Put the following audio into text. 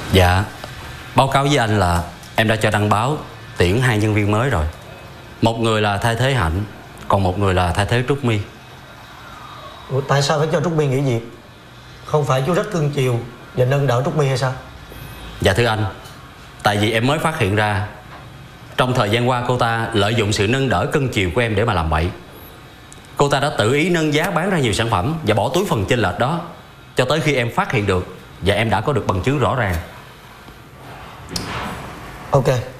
Dạ, báo cáo với anh là em đã cho đăng báo tuyển 2 nhân viên mới rồi. Một người là thay thế Hạnh, còn một người là thay thế Trúc My. Ủa, tại sao phải cho Trúc My nghỉ việc? Không phải chú rất cưng chiều và nâng đỡ Trúc My hay sao? Dạ thưa anh, tại vì em mới phát hiện ra trong thời gian qua cô ta lợi dụng sự nâng đỡ cưng chiều của em để mà làm bậy. Cô ta đã tự ý nâng giá bán ra nhiều sản phẩm và bỏ túi phần chênh lệch đó, cho tới khi em phát hiện được và em đã có được bằng chứng rõ ràng. Ok,